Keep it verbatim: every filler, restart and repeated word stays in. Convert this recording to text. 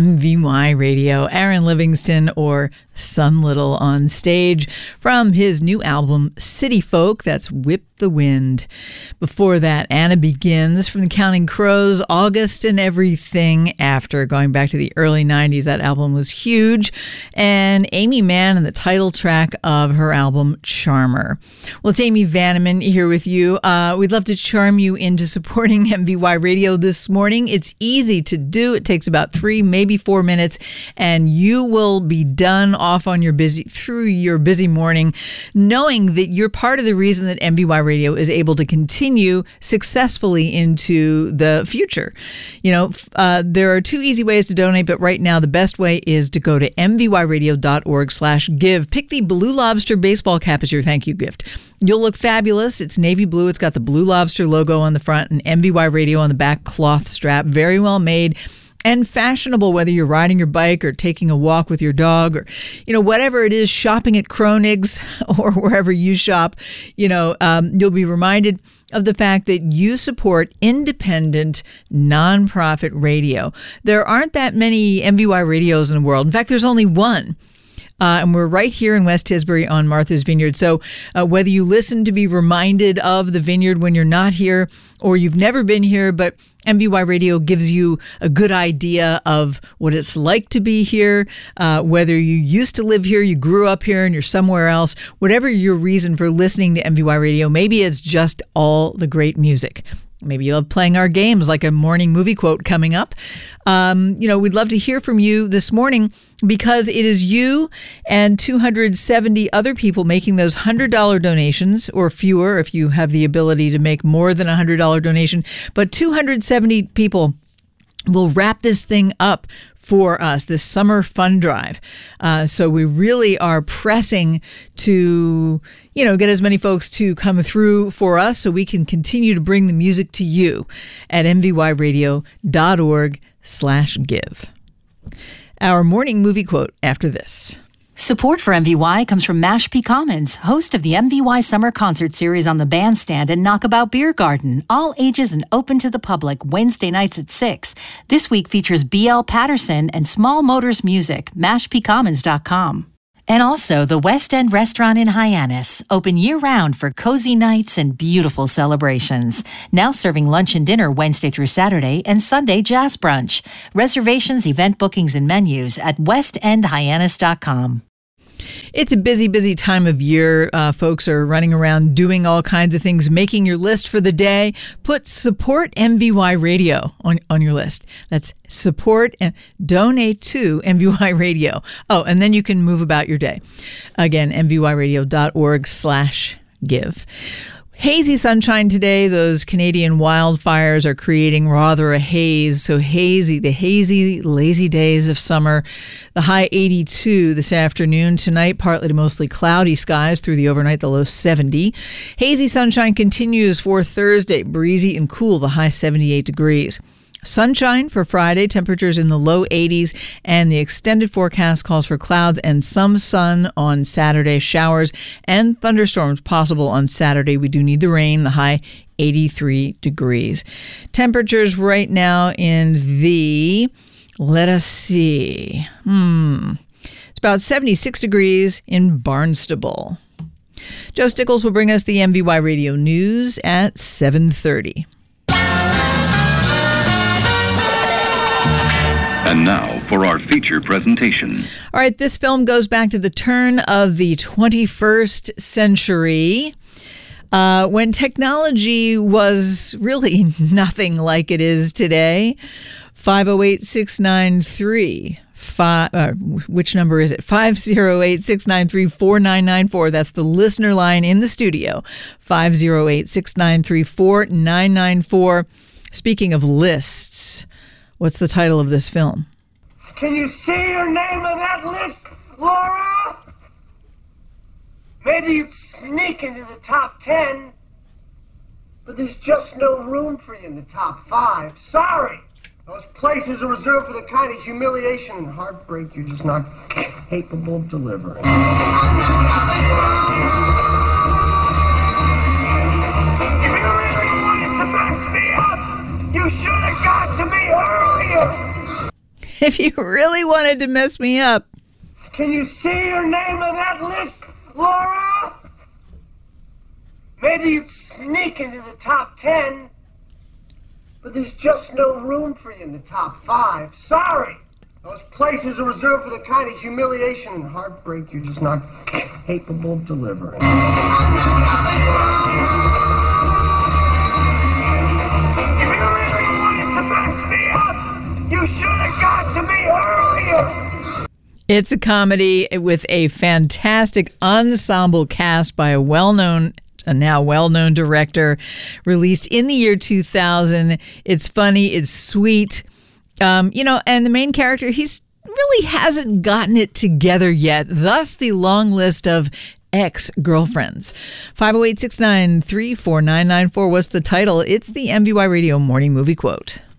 M V Y Radio. Aaron Livingston, or Sun Little, on stage from his new album City Folk. That's Whip the Wind. Before that, Anna Begins from the Counting Crows, August and Everything After. Going back to the early nineties, that album was huge. And Amy Mann and the title track of her album Charmer. Well, it's Amy Vanneman here with you. Uh, we'd love to charm you into supporting M V Y Radio this morning. It's easy to do. It takes about three, maybe four minutes, and you will be done off on your busy through your busy morning, knowing that you're part of the reason that M V Y Radio is able to continue successfully into the future. You know, uh, there are two easy ways to donate, but right now the best way is to go to mvyradio.org slash give. Pick the Blue Lobster baseball cap as your thank you gift. You'll look fabulous. It's navy blue. It's got the Blue Lobster logo on the front and M V Y Radio on the back cloth strap. Very well made and fashionable, whether you're riding your bike or taking a walk with your dog, or, you know, whatever it is, shopping at Kronig's or wherever you shop. You know, um, you'll be reminded of the fact that you support independent, nonprofit radio. There aren't that many M V Y radios in the world. In fact, there's only one. Uh, and we're right here in West Tisbury on Martha's Vineyard. So uh, whether you listen to be reminded of the vineyard when you're not here, or you've never been here, but M V Y Radio gives you a good idea of what it's like to be here, uh, whether you used to live here, you grew up here, and you're somewhere else, whatever your reason for listening to M V Y Radio, maybe it's just all the great music. Maybe you love playing our games, like a morning movie quote coming up. Um, you know, we'd love to hear from you this morning, because it is you and two hundred seventy other people making those one hundred dollars donations, or fewer if you have the ability to make more than a one hundred dollars donation. But two hundred seventy people will wrap this thing up for us, this summer fund drive. Uh, so we really are pressing to, you know, get as many folks to come through for us so we can continue to bring the music to you at mvyradio.org slash give. Our morning movie quote after this. Support for M V Y comes from Mashpee Commons, host of the M V Y Summer Concert Series on the Bandstand and Knockabout Beer Garden, all ages and open to the public, Wednesday nights at six. This week features B L Patterson and Small Motors Music, mashpee commons dot com. And also the West End Restaurant in Hyannis, open year-round for cozy nights and beautiful celebrations. Now serving lunch and dinner Wednesday through Saturday and Sunday jazz brunch. Reservations, event bookings, and menus at west end hyannis dot com. It's a busy, busy time of year. Uh, folks are running around doing all kinds of things, making your list for the day. Put support M V Y Radio on, on your list. That's support and donate to M V Y Radio. Oh, and then you can move about your day. Again, mvyradio.org slash give. Hazy sunshine today. Those Canadian wildfires are creating rather a haze. So hazy, the hazy, lazy days of summer. The high eighty-two this afternoon. Tonight, partly to mostly cloudy skies through the overnight, the low seventy. Hazy sunshine continues for Thursday. Breezy and cool, the high seventy-eight degrees. Sunshine for Friday, temperatures in the low eighties, and the extended forecast calls for clouds and some sun on Saturday. Showers and thunderstorms possible on Saturday. We do need the rain, the high eighty-three degrees. Temperatures right now in the, let us see, hmm, it's about seventy-six degrees in Barnstable. Joe Stickles will bring us the M V Y Radio News at seven thirty. And now for our feature presentation. All right, this film goes back to the turn of the twenty-first century, uh, when technology was really nothing like it is today. five oh eight, six nine three. Five, uh, which number is it? five oh eight, six nine three, four nine nine four. That's the listener line in the studio. five oh eight, six nine three, four nine nine four. Speaking of lists, what's the title of this film? Can you see your name on that list, Laura? Maybe you'd sneak into the top ten, but there's just no room for you in the top five. Sorry. Those places are reserved for the kind of humiliation and heartbreak you're just not capable of delivering. If you really wanted to mess me up, you should have got to me earlier. if you really wanted to mess me up. Can you see your name on that list, Laura? Maybe you'd sneak into the top ten, but there's just no room for you in the top five. Sorry. Those places are reserved for the kind of humiliation and heartbreak you're just not capable of delivering. If you really wanted to mess me up, you should have got to me earlier. It's a comedy with a fantastic ensemble cast by a well-known a now well-known director, released in the year two thousand. It's funny, it's sweet. Um, you know, and the main character, he's really hasn't gotten it together yet. Thus, the long list of ex-girlfriends. five oh eight, six nine three, four nine nine four was the title. It's the M V Y Radio Morning Movie Quote.